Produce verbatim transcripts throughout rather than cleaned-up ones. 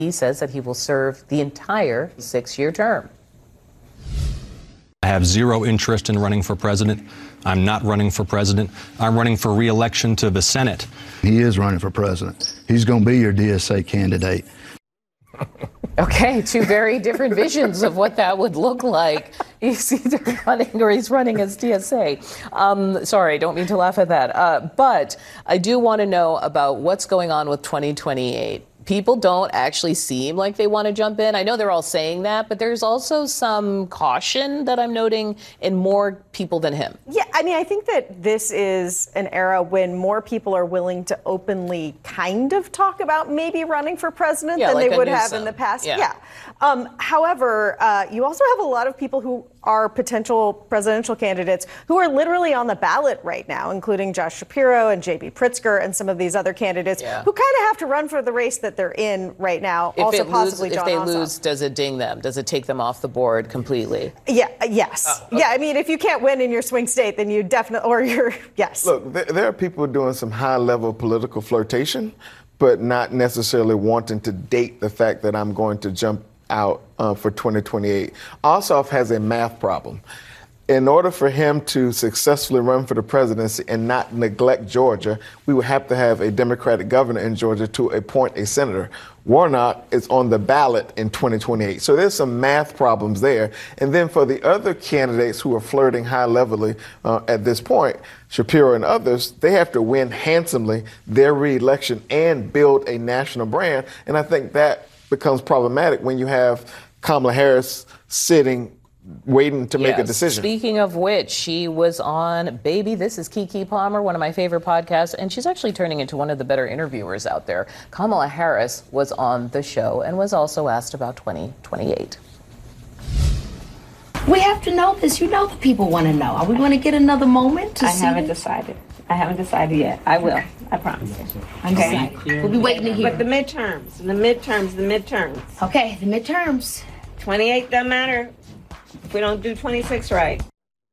He says that he will serve the entire six-year term. I have zero interest in running for president. I'm not running for president. I'm running for re-election to the Senate. He is running for president. He's going to be your D S A candidate. Okay, two very different visions of what that would look like. He's either running or he's running as D S A. Um, sorry, don't mean to laugh at that. Uh, but I do want to know about what's going on with twenty twenty-eight. People don't actually seem like they want to jump in. I know they're all saying that, but there's also some caution that I'm noting in more people than him. Yeah, I mean, I think that this is an era when more people are willing to openly kind of talk about maybe running for president yeah, than like they would Newsom. have in the past. Yeah. yeah. Um, however, uh, you also have a lot of people who are potential presidential candidates who are literally on the ballot right now, including Josh Shapiro and J B Pritzker and some of these other candidates yeah. who kind of have to run for the race that they're in right now. If also, it possibly lose, John if they Ossoff. lose, does it ding them? Does it take them off the board completely? Yeah. Yes. Oh, okay. Yeah. I mean, if you can't win in your swing state, then you definitely, or you're yes. Look, there, there are people doing some high-level political flirtation, but not necessarily wanting to date the fact that I'm going to jump out uh, for twenty twenty-eight. Ossoff has a math problem. In order for him to successfully run for the presidency and not neglect Georgia, we would have to have a Democratic governor in Georgia to appoint a senator. Warnock is on the ballot in twenty twenty-eight. So there's some math problems there. And then for the other candidates who are flirting high-levelly uh, at this point, Shapiro and others, they have to win handsomely their re-election and build a national brand. And I think that becomes problematic when you have Kamala Harris sitting waiting to make yes. a decision. Speaking of which, she was on Baby, This is Keke Palmer, one of my favorite podcasts, and she's actually turning into one of the better interviewers out there. Kamala Harris was on the show and was also asked about twenty twenty-eight. We have to know this. You know the people want to know. Are we going to get another moment to I see haven't this? decided. I haven't decided yet. I will. I promise you. Okay. We'll be waiting to hear. But the midterms, the midterms, the midterms. Okay, the midterms. twenty-eight doesn't matter if we don't do twenty-six right.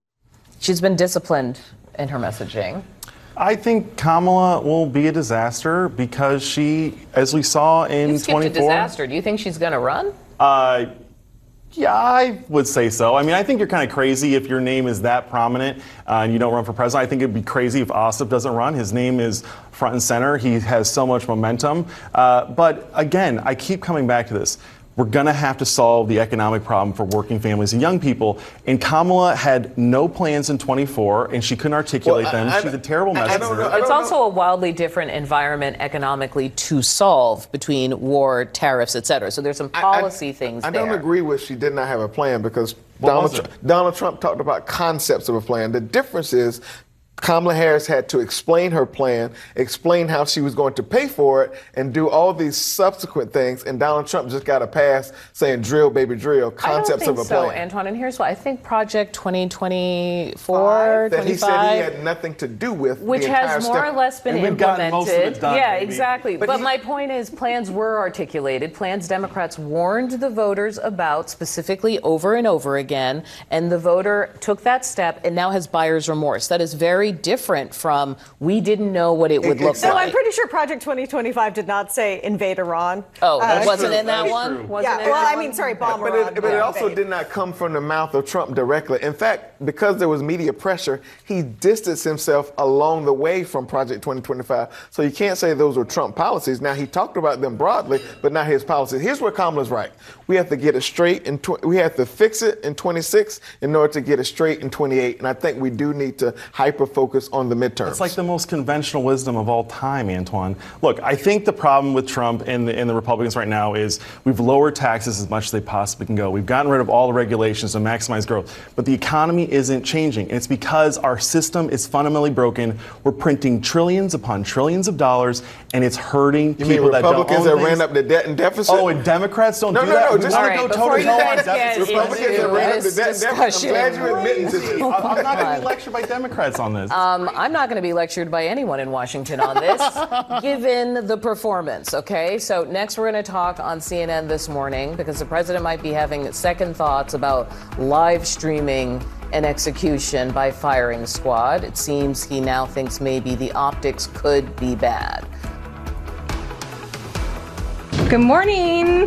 She's been disciplined in her messaging. I think Kamala will be a disaster because she, as we saw in You skipped a twenty-four. disaster. Do you think she's going to run? Uh, yeah, I would say so. I mean, I think you're kind of crazy if your name is that prominent uh, and you don't run for president. I think it'd be crazy if Ossoff doesn't run. His name is front and center. He has so much momentum. Uh, but again, I keep coming back to this. We're going to have to solve the economic problem for working families and young people. And Kamala had no plans in twenty-four, and she couldn't articulate Well, I- them. I- She's a terrible I- I messenger. don't know- I It's don't also a wildly different environment economically to solve between war, tariffs, et cetera. So there's some policy I, things I there. don't agree with she did not have a plan because What Donald, was it? Tr- Donald Trump talked about concepts of a plan. The difference is Kamala Harris had to explain her plan, explain how she was going to pay for it, and do all these subsequent things. And Donald Trump just got a pass saying drill, baby, drill, concepts I don't think of a so, plan. Antoine, and here's why. I think Project twenty twenty-four, that he said he twenty-five, had nothing to do with which the entire has more step. or less been And we've gotten implemented. most of it done, yeah, baby. exactly. But, But he- my point is, plans were articulated. Plans Democrats warned the voters about specifically over and over again, and the voter took that step and now has buyer's remorse. That is very different from we didn't know what it would look Exactly. So like. I'm pretty sure Project twenty twenty-five did not say invade Iran. Oh, Uh, it wasn't true. in that That's one? true. Wasn't Yeah, it well, in I that mean, one? sorry, bomb But Iran. it, but it yeah, also invade. did not come from the mouth of Trump directly. In fact, because there was media pressure, he distanced himself along the way from Project twenty twenty-five. So you can't say those were Trump policies. Now, he talked about them broadly, but not his policies. Here's where Kamala's right. We have to get it straight, in tw- we have to fix it in twenty-six in order to get it straight in twenty-eight. And I think we do need to hyper-focus on the midterms. It's like the most conventional wisdom of all time, Antoine. Look, I think the problem with Trump and the, and the Republicans right now is we've lowered taxes as much as they possibly can go. We've gotten rid of all the regulations to maximize growth. But the economy isn't changing. And it's because our system is fundamentally broken. We're printing trillions upon trillions of dollars, and it's hurting you people mean that don't Republicans own that things. ran up the debt and deficit? Oh, and Democrats don't No, do no, that? no, We just- want All to right, go before you toe-to-toe guys on get deficits. Republicans that ran up the this debt and deficit. I'm discussion. glad you admitting to this. I'm I'm not going to be lectured by Democrats on this. Um, I'm not going to be lectured by anyone in Washington on this, given the performance, okay? So next we're going to talk on C N N this morning because the president might be having second thoughts about live streaming an execution by firing squad. It seems he now thinks maybe the optics could be bad. Good morning.